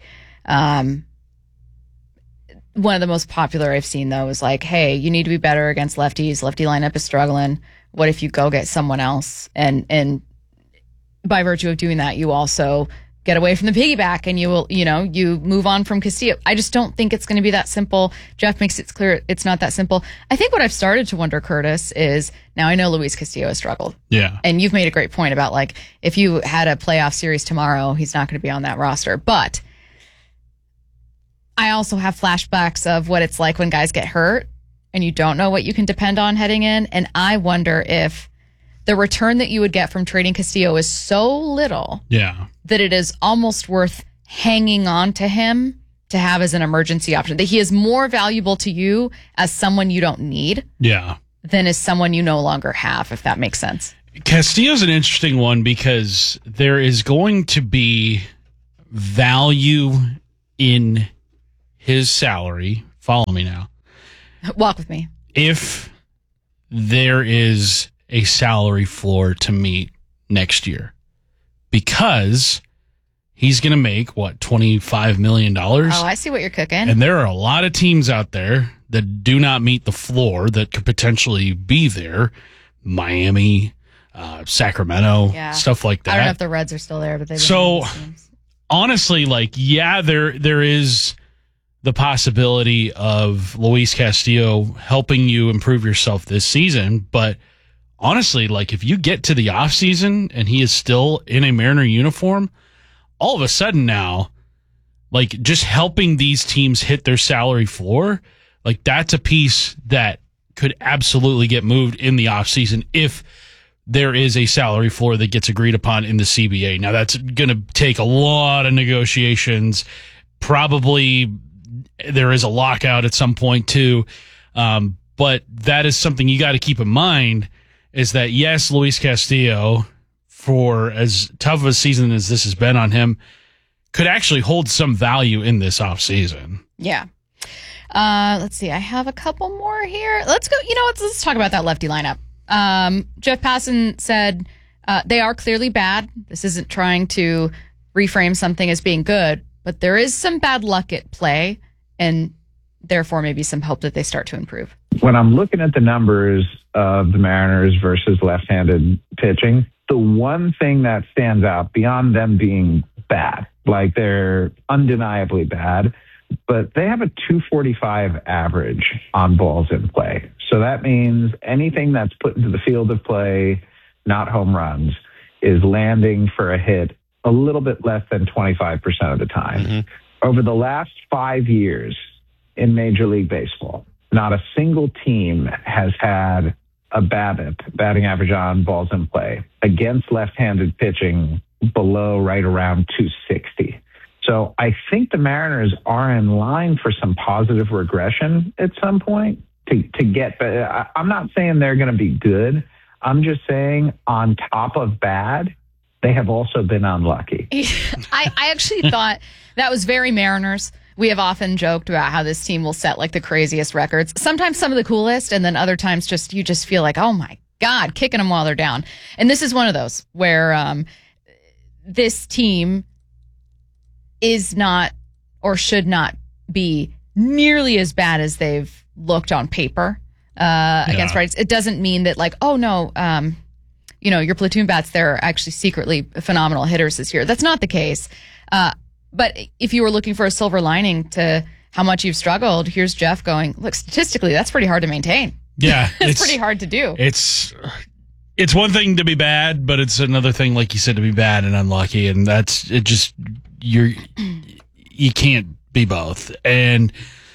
Um, one of the most popular I've seen, though, is like, hey, you need to be better against lefties. Lefty lineup is struggling. What if you go get someone else? And and by virtue of doing that, you also get away from the piggyback, and you will, you know, you move on from Castillo. I just don't think it's going to be that simple. Jeff makes it clear it's not that simple. I think what I've started to wonder, Curtis, is now I know Luis Castillo has struggled. Yeah. And you've made a great point about, like, if you had a playoff series tomorrow, he's not going to be on that roster. But I also have flashbacks of what it's like when guys get hurt and you don't know what you can depend on heading in. And I wonder if the return that you would get from trading Castillo is so little yeah. that it is almost worth hanging on to him to have as an emergency option. That he is more valuable to you as someone you don't need Yeah. than as someone you no longer have, if that makes sense. Castillo's an interesting one because there is going to be value in his salary. Follow me now. Walk with me. If there is a salary floor to meet next year, because he's going to make, what, twenty-five million dollars? Oh, I see what you're cooking. And there are a lot of teams out there that do not meet the floor that could potentially be there. Miami, uh, Sacramento, Yeah. stuff like that. I don't know if the Reds are still there, but they So honestly, like, yeah, there there is the possibility of Luis Castillo helping you improve yourself this season, but honestly, like, if you get to the offseason and he is still in a Mariner uniform, all of a sudden now, like, just helping these teams hit their salary floor, like, that's a piece that could absolutely get moved in the offseason if there is a salary floor that gets agreed upon in the C B A. Now, that's going to take a lot of negotiations. Probably there is a lockout at some point, too. Um, but that is something you got to keep in mind, is that, yes, Luis Castillo, for as tough of a season as this has been on him, could actually hold some value in this offseason. Yeah. Uh, let's see. I have a couple more here. Let's go. You know, let's, let's talk about that lefty lineup. Um, Jeff Passan said uh, they are clearly bad. This isn't trying to reframe something as being good, but there is some bad luck at play, and therefore maybe some hope that they start to improve. When I'm looking at the numbers of the Mariners versus left-handed pitching, the one thing that stands out beyond them being bad, like they're undeniably bad, but they have a two forty-five average on balls in play. So that means anything that's put into the field of play, not home runs, is landing for a hit a little bit less than twenty-five percent of the time. Mm-hmm. Over the last five years in Major League Baseball, not a single team has had a BABIP, batting average on balls in play, against left-handed pitching below right around two sixty. So I think the Mariners are in line for some positive regression at some point to, to get, but I, I'm not saying they're going to be good. I'm just saying on top of bad, they have also been unlucky. I, I actually thought that was very Mariners. We have often joked about how this team will set like the craziest records, sometimes some of the coolest, and then other times just you just feel like, oh my God, kicking them while they're down. And this is one of those where um, this team is not or should not be nearly as bad as they've looked on paper uh, against Yeah. rights. It doesn't mean that like, oh no, um, you know, your platoon bats, they're actually secretly phenomenal hitters this year. That's not the case. Uh, but if you were looking for a silver lining to how much you've struggled, here's Jeff going, look, statistically, that's pretty hard to maintain. Yeah. it's, pretty hard to do. It's it's one thing to be bad, but it's another thing, like you said, to be bad and unlucky. And that's it just you're you can't be both. And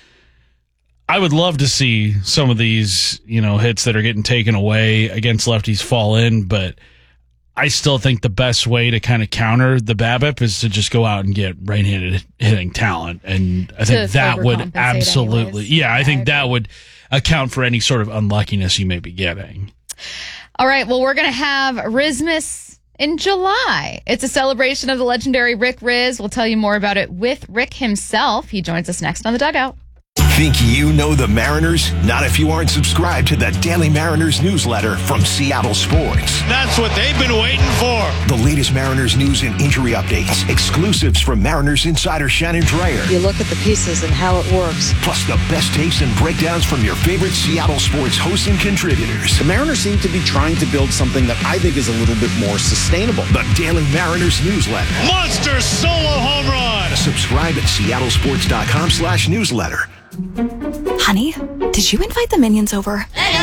I would love to see some of these, you know, hits that are getting taken away against lefties fall in, but I still think the best way to kind of counter the BABIP is to just go out and get right-handed hitting talent. And I think To that would overcompensate absolutely, anyways. yeah, I think that would account for any sort of unluckiness you may be getting. All right, well, we're going to have Rizmas in July. It's a celebration of the legendary Rick Riz. We'll tell you more about it with Rick himself. He joins us next on The Dugout. Think you know the Mariners? Not if you aren't subscribed to the Daily Mariners newsletter from Seattle Sports. That's what they've been waiting for. The latest Mariners news and injury updates, exclusives from Mariners insider Shannon Dreyer. You look at the pieces and how it works. Plus the best takes and breakdowns from your favorite Seattle sports hosts and contributors. The Mariners seem to be trying to build something that I think is a little bit more sustainable. The Daily Mariners newsletter. Monster solo home run. Subscribe at seattlesports.com slash newsletter. Honey, did you invite the minions over?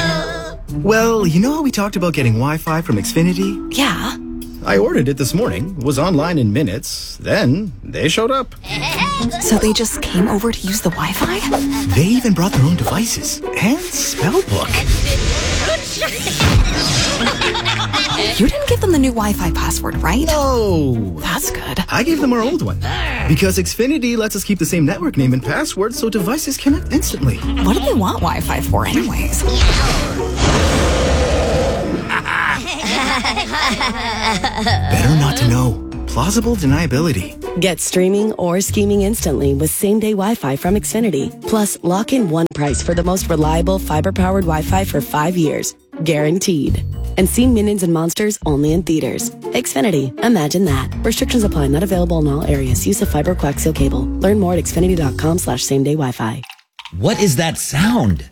Well, you know how we talked about getting Wi-Fi from Xfinity? Yeah. I ordered it this morning, was online in minutes, then they showed up. So they just came over to use the Wi-Fi? They even brought their own devices and spell book. You didn't give them the new Wi-Fi password, right? No. That's good. I gave them our old one. Because Xfinity lets us keep the same network name and password so devices connect instantly. What do they want Wi-Fi for anyways? Better not to know. Plausible deniability. Get streaming or scheming instantly with same-day Wi-Fi from Xfinity. Plus, lock in one price for the most reliable fiber-powered Wi-Fi for five years. Guaranteed. And see Minions and Monsters only in theaters. Xfinity. Imagine that. Restrictions apply. Not available in all areas. Use of fiber coaxial cable. Learn more at xfinity.com slash same-day Wi-Fi. What is that sound?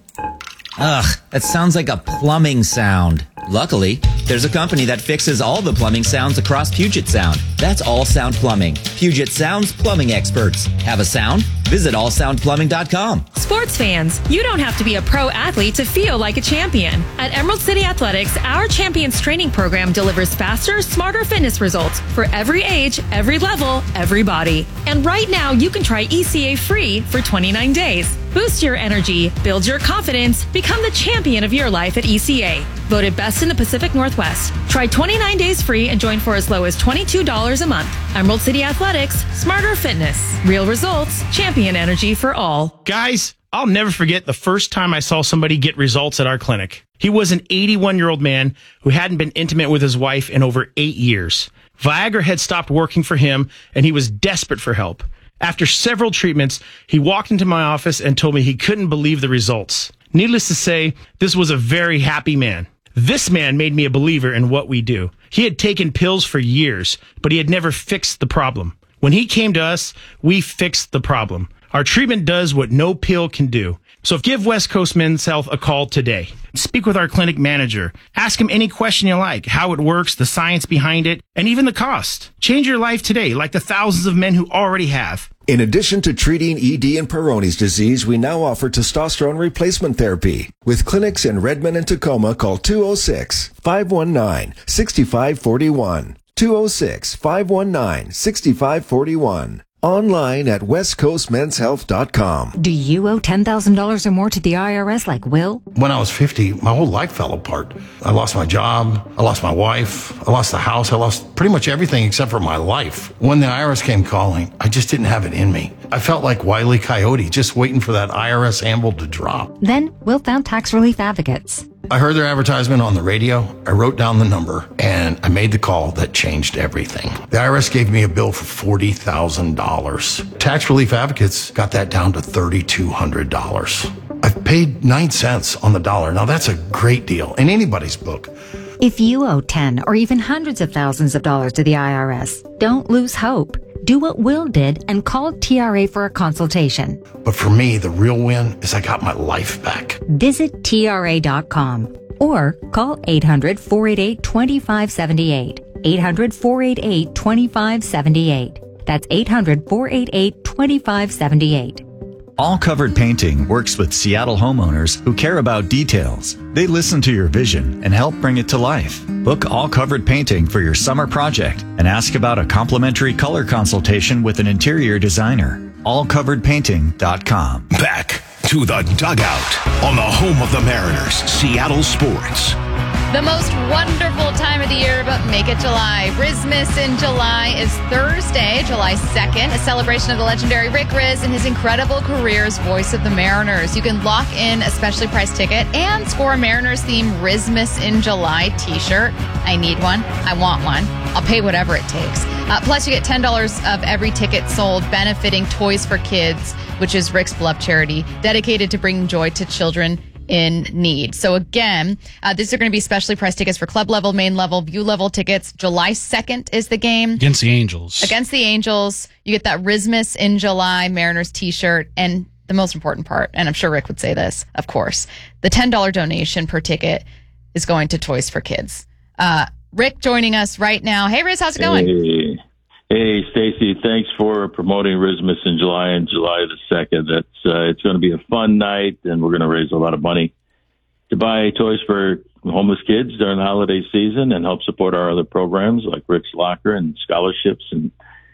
Ugh, that sounds like a plumbing sound. Luckily, there's a company that fixes all the plumbing sounds across Puget Sound. That's All Sound Plumbing. Puget Sound's plumbing experts. Have a sound? Visit all sound plumbing dot com. Sports fans, you don't have to be a pro athlete to feel like a champion. At Emerald City Athletics, our Champions Training Program delivers faster, smarter fitness results for every age, every level, every body. And right now, you can try E C A free for twenty-nine days. Boost your energy, build your confidence, become the champion of your life at E C A. Voted best in the Pacific Northwest. Try twenty-nine days free and join for as low as twenty-two dollars a month. Emerald City Athletics, smarter fitness, real results, champion energy for all. Guys, I'll never forget the first time I saw somebody get results at our clinic. He was an eighty-one-year-old man who hadn't been intimate with his wife in over eight years. Viagra had stopped working for him, and he was desperate for help. After several treatments, he walked into my office and told me he couldn't believe the results. Needless to say, this was a very happy man. This man made me a believer in what we do. He had taken pills for years, but he had never fixed the problem. When he came to us, we fixed the problem. Our treatment does what no pill can do. So give West Coast Men's Health a call today. Speak with our clinic manager. Ask him any question you like, how it works, the science behind it, and even the cost. Change your life today, like the thousands of men who already have. In addition to treating E D and Peyronie's disease, we now offer testosterone replacement therapy. With clinics in Redmond and Tacoma, call two oh six, five one nine, six five four one. two oh six, five one nine, six five four one. Online at west coast men's health dot com. Do you owe ten thousand dollars or more to the I R S like Will? When I was fifty, my whole life fell apart. I lost my job. I lost my wife. I lost the house. I lost pretty much everything except for my life. When the I R S came calling, I just didn't have it in me. I felt like Wile E. Coyote, just waiting for that I R S anvil to drop. Then Will found Tax Relief Advocates. I heard their advertisement on the radio. I wrote down the number and I made the call that changed everything. The I R S gave me a bill for forty thousand dollars. Tax Relief Advocates got that down to three thousand two hundred dollars. I've paid nine cents on the dollar. Now that's a great deal in anybody's book. If you owe ten or even hundreds of thousands of dollars to the I R S, don't lose hope. Do what Will did and call T R A for a consultation. But for me, the real win is I got my life back. Visit T R A dot com or call eight hundred, four eight eight, two five seven eight. eight hundred, four eight eight, two five seven eight. That's eight hundred, four eight eight, two five seven eight. All Covered Painting works with Seattle homeowners who care about details. They listen to your vision and help bring it to life. Book All Covered Painting for your summer project and ask about a complimentary color consultation with an interior designer. all covered painting dot com. Back to the dugout on the home of the Mariners, Seattle Sports. The most wonderful time of the year, but make it July. Rizmas in July is Thursday, July second, a celebration of the legendary Rick Rizzs and his incredible career as voice of the Mariners. You can lock in a specially priced ticket and score a Mariners-themed Rizmas in July t-shirt. I need one. I want one. I'll pay whatever it takes. Uh, plus, you get ten dollars of every ticket sold benefiting Toys for Kids, which is Rick's beloved charity dedicated to bringing joy to children in need. So again, uh, these are going to be specially priced tickets for club level, main level, view level tickets. July second is the game. Against the Angels. Against the Angels. You get that Rizmas in July Mariners t-shirt. And the most important part, and I'm sure Rick would say this, of course, the ten dollars donation per ticket is going to Toys for Kids. Uh, Rick joining us right now. Hey, Riz, how's it going? Hey, hey Stacy, thanks for promoting Rizmas in July and July the second. That's uh, it's going to be a fun night, and we're going to raise a lot of money to buy toys for homeless kids during the holiday season and help support our other programs like Rick's Locker and scholarships and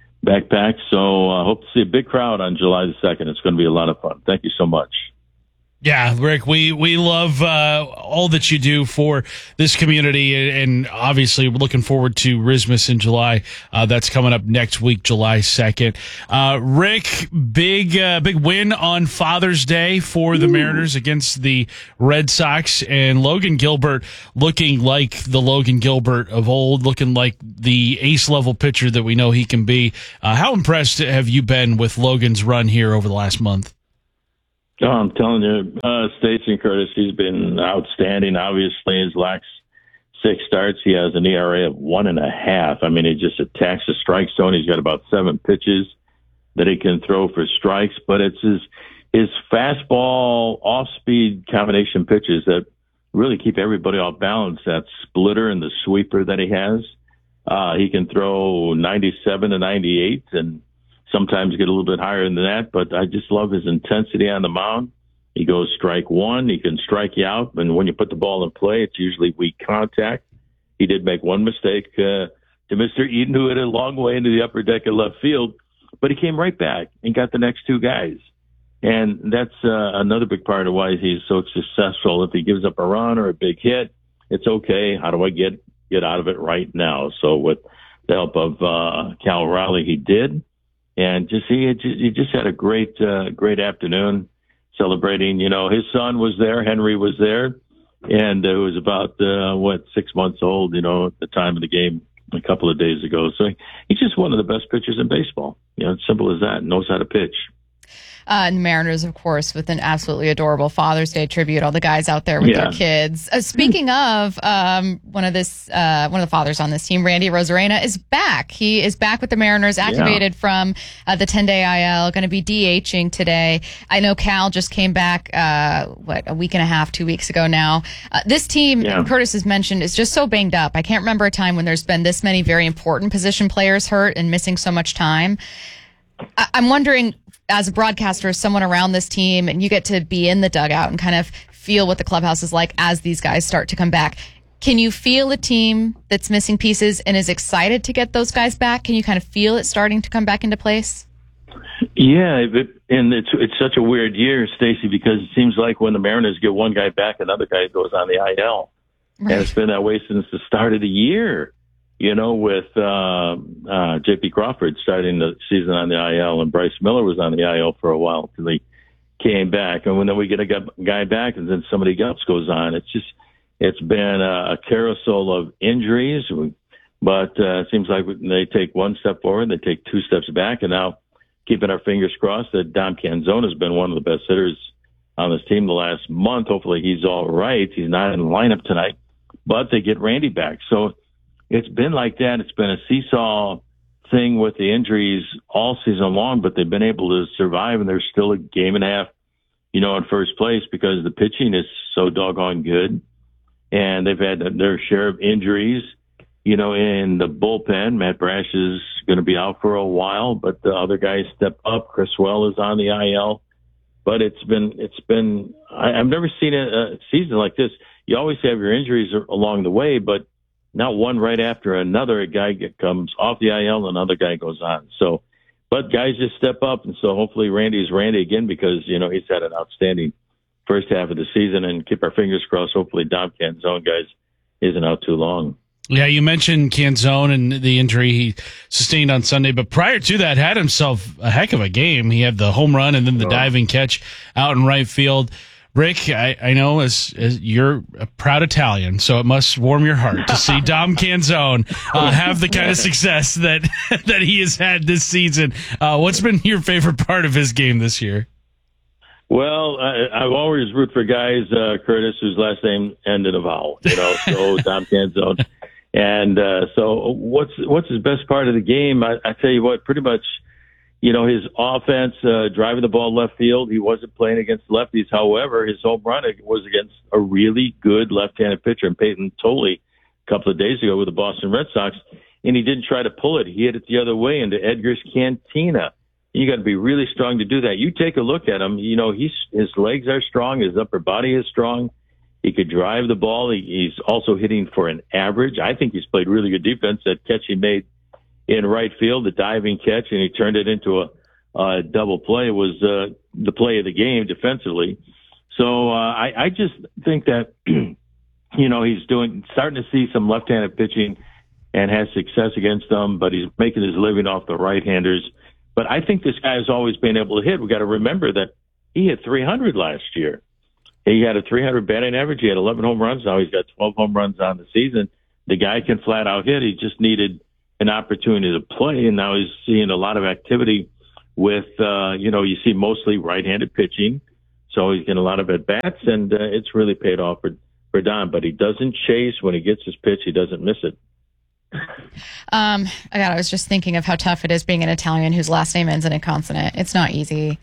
backpacks. So I uh, hope to see a big crowd on July the second. It's going to be a lot of fun. Thank you so much. Yeah, Rick, we, we love uh, all that you do for this community, and obviously we're looking forward to Rismas in July. Uh, that's coming up next week, July second. Uh, Rick, big uh, big win on Father's Day for the Ooh. Mariners against the Red Sox, and Logan Gilbert looking like the Logan Gilbert of old, looking like the ace-level pitcher that we know he can be. Uh, how impressed have you been with Logan's run here over the last month? Oh, I'm telling you, uh, Stacey and Curtis, he's been outstanding. Obviously, his last six starts, he has an E R A of one and a half. I mean, he just attacks the strike zone. He's got about seven pitches that he can throw for strikes, but it's his his fastball off-speed combination pitches that really keep everybody off balance. That splitter and the sweeper that he has. Uh, he can throw ninety-seven to ninety-eight and sometimes get a little bit higher than that, but I just love his intensity on the mound. He goes strike one, he can strike you out, and when you put the ball in play, it's usually weak contact. He did make one mistake uh, to Mister Eden, who hit a long way into the upper deck of left field, but he came right back and got the next two guys. And that's uh, another big part of why he's so successful. If he gives up a run or a big hit, it's okay. How do I get, get out of it right now? So with the help of uh, Cal Raleigh, he did. And just he, he just had a great, uh, great afternoon celebrating. You know, his son was there, Henry was there, and it was about uh, what six months old. You know, at the time of the game a couple of days ago. So he's just one of the best pitchers in baseball. You know, it's simple as that. Knows how to pitch. Uh, and Mariners, of course, with an absolutely adorable Father's Day tribute. All the guys out there with yeah. their kids. Uh, speaking of um, one of this, uh, one of the fathers on this team, Randy Rosarena, is back. He is back with the Mariners, activated yeah. from uh, the ten-day I L. Going to be DHing today. I know Cal just came back. Uh, what a week and a half, two weeks ago now. Uh, this team, yeah. Curtis has mentioned, is just so banged up. I can't remember a time when there's been this many very important position players hurt and missing so much time. I- I'm wondering, as a broadcaster, as someone around this team, and you get to be in the dugout and kind of feel what the clubhouse is like as these guys start to come back. Can you feel a team that's missing pieces and is excited to get those guys back? Can you kind of feel it starting to come back into place? Yeah, it, and it's it's such a weird year, Stacey, because it seems like when the Mariners get one guy back, another guy goes on the I L. Right. And it's been that way since the start of the year. You know, with uh, uh, J P Crawford starting the season on the I L, and Bryce Miller was on the I L for a while until he came back. And when then we get a guy back, and then somebody else goes on, it's just it's been a carousel of injuries. But uh, it seems like they take one step forward, they take two steps back, and now keeping our fingers crossed that Dom Canzone has been one of the best hitters on this team the last month. Hopefully, he's all right. He's not in the lineup tonight, but they get Randy back. So it's been like that. It's been a seesaw thing with the injuries all season long, but they've been able to survive, and they're still a game and a half, you know, in first place because the pitching is so doggone good. And they've had their share of injuries, you know, in the bullpen. Matt Brash is going to be out for a while, but the other guys step up. Chris Well is on the I L. But it's been, it's been, I, I've never seen a, a season like this. You always have your injuries along the way, but not one right after another. A guy get, comes off the I L, and another guy goes on. So, but guys just step up, and so hopefully Randy's Randy again because, you know, he's had an outstanding first half of the season, and keep our fingers crossed. Hopefully Dom Canzone, guys, isn't out too long. Yeah, you mentioned Canzone and the injury he sustained on Sunday, but prior to that, had himself a heck of a game. He had the home run and then the oh. diving catch out in right field. Rick, I, I know as, as you're a proud Italian, so it must warm your heart to see Dom Canzone uh, have the kind of success that that he has had this season. Uh, what's been your favorite part of his game this year? Well, I, I've always root for guys, uh, Curtis, whose last name ended in a vowel. You know, so Dom Canzone, and uh, so what's what's his best part of the game? I, I tell you what, pretty much. You know, his offense, uh, driving the ball left field, he wasn't playing against lefties. However, his home run was against a really good left-handed pitcher, and Peyton Tolley, a couple of days ago with the Boston Red Sox, and he didn't try to pull it. He hit it the other way into Edgar's Cantina. You got to be really strong to do that. You take a look at him, you know, he's, his legs are strong, his upper body is strong. He could drive the ball. He, he's also hitting for an average. I think he's played really good defense. That catch he made in right field, the diving catch, and he turned it into a, a double play was uh, the play of the game defensively. So uh, I, I just think that, you know, he's doing starting to see some left-handed pitching and has success against them, but he's making his living off the right-handers. But I think this guy has always been able to hit. We got to remember that he hit three hundred last year. He had a three hundred batting average. He had eleven home runs. Now he's got twelve home runs on the season. The guy can flat out hit. He just needed an opportunity to play, and now he's seeing a lot of activity with, uh, you know, you see mostly right-handed pitching. So he's getting a lot of at-bats, and uh, it's really paid off for, for Don. But he doesn't chase. When he gets his pitch, he doesn't miss it. Um, I got. I was just thinking of how tough it is being an Italian whose last name ends in a consonant. It's not easy.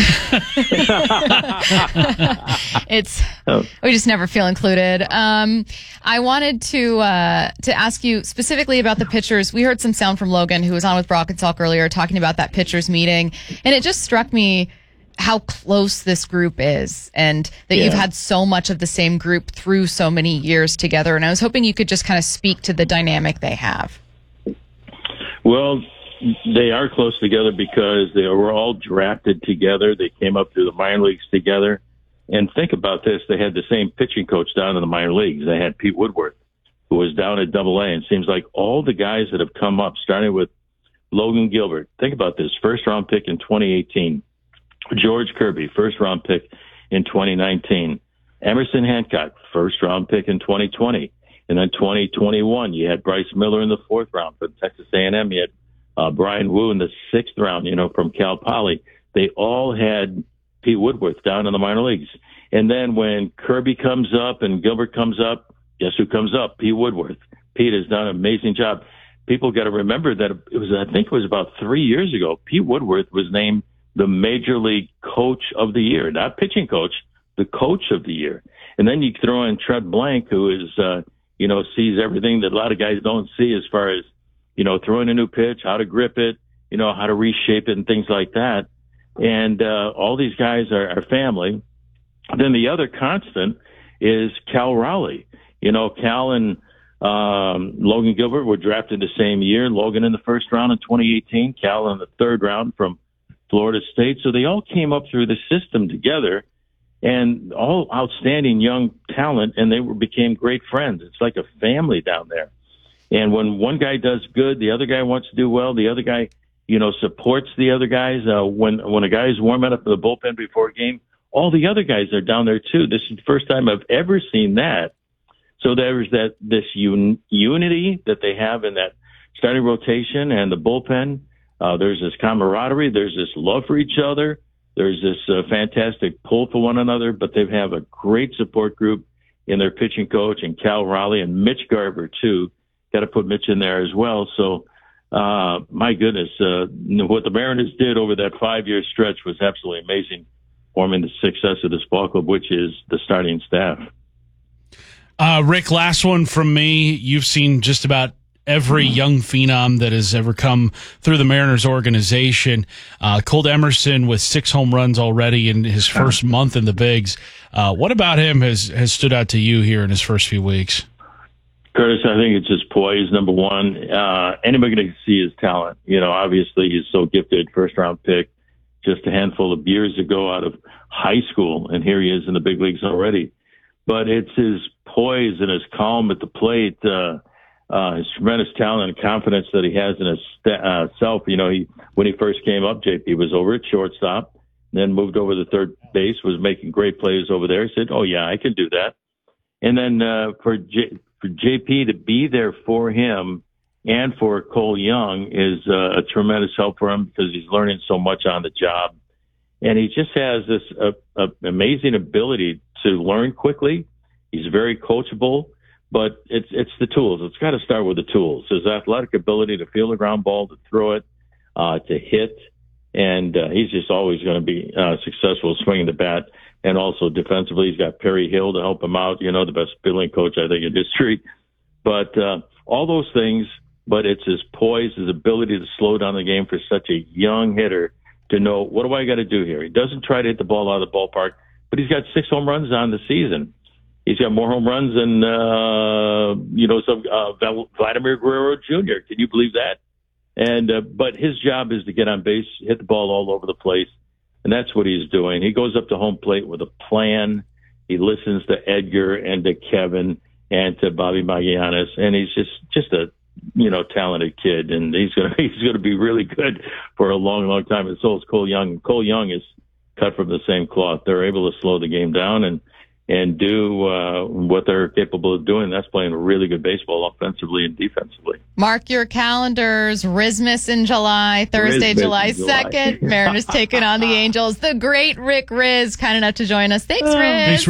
It's we just never feel included. Um, I wanted to uh, to ask you specifically about the pitchers. We heard some sound from Logan, who was on with Brock and Salk earlier, talking about that pitchers meeting, and it just struck me how close this group is, and that yeah. you've had so much of the same group through so many years together. And I was hoping you could just kind of speak to the dynamic they have. Well, they are close together because they were all drafted together. They came up through the minor leagues together. And think about this. They had the same pitching coach down in the minor leagues. They had Pete Woodworth, who was down at Double A. And it seems like all the guys that have come up, starting with Logan Gilbert. Think about this. First round pick in twenty eighteen. George Kirby, first round pick in twenty nineteen. Emerson Hancock, first round pick in twenty twenty. And then twenty twenty-one, you had Bryce Miller in the fourth round from Texas A and M. You had uh, Brian Wu in the sixth round, you know, from Cal Poly. They all had Pete Woodworth down in the minor leagues. And then when Kirby comes up and Gilbert comes up, guess who comes up? Pete Woodworth. Pete has done an amazing job. People got to remember that it was, I think it was about three years ago, Pete Woodworth was named the Major League Coach of the Year, not pitching coach, the Coach of the Year. And then you throw in Trent Blank, who is, uh, you know, sees everything that a lot of guys don't see as far as, you know, throwing a new pitch, how to grip it, you know, how to reshape it and things like that. And uh, all these guys are, are family. Then the other constant is Cal Raleigh. You know, Cal and um, Logan Gilbert were drafted the same year. Logan in the first round in twenty eighteen, Cal in the third round from Florida State. So they all came up through the system together, and all outstanding young talent, and they were, became great friends. It's like a family down there. And when one guy does good, the other guy wants to do well. The other guy, you know, supports the other guys. Uh, when when a guy is warming up in the bullpen before a game, all the other guys are down there too. This is the first time I've ever seen that. So there's that this un- unity that they have in that starting rotation and the bullpen. Uh, there's this camaraderie. There's this love for each other. There's this uh, fantastic pull for one another, but they have a great support group in their pitching coach and Cal Raleigh and Mitch Garver too. Got to put Mitch in there as well. So, uh, my goodness, uh, what the Mariners did over that five-year stretch was absolutely amazing, forming the success of this ball club, which is the starting staff. Uh, Rick, last one from me. You've seen just about every young phenom that has ever come through the Mariners organization. Uh, Colt Emerson with six home runs already in his first month in the bigs. Uh, what about him has, has stood out to you here in his first few weeks? Curtis, I think it's just poise, number one. Uh, anybody can see his talent. You know, obviously he's so gifted, first round pick just a handful of years ago out of high school, and here he is in the big leagues already. But it's his poise and his calm at the plate, uh, Uh, his tremendous talent and confidence that he has in his uh, self. You know, he when he first came up, J P was over at shortstop, then moved over to third base, was making great plays over there. He said, "Oh yeah, I can do that." And then uh, for J- for J P to be there for him and for Cole Young is uh, a tremendous help for him because he's learning so much on the job, and he just has this uh, uh, amazing ability to learn quickly. He's very coachable. But it's it's the tools. It's got to start with the tools. His athletic ability to feel the ground ball, to throw it, uh, to hit, and uh, he's just always going to be uh, successful swinging the bat. And also defensively, he's got Perry Hill to help him out. You know, the best fielding coach I think in history. But uh, all those things. But it's his poise, his ability to slow down the game for such a young hitter to know what do I got to do here. He doesn't try to hit the ball out of the ballpark, but he's got six home runs on the season. He's got more home runs than, uh, you know, some uh, Vladimir Guerrero Junior Can you believe that? And uh, but his job is to get on base, hit the ball all over the place, And that's what he's doing. He goes up to home plate with a plan. He listens to Edgar and to Kevin and to Bobby Magallanes, and he's just, just a, you know, talented kid, and he's gonna he's gonna be really good for a long, long time. And so is Cole Young. Cole Young is cut from the same cloth. They're able to slow the game down and and do uh, what they're capable of doing. That's playing really good baseball offensively and defensively. Mark your calendars. Rismas in July, Thursday, Rismas July in July. second. Mariners taking on the Angels. The great Rick Riz, kind enough to join us. Thanks, Riz. Thanks,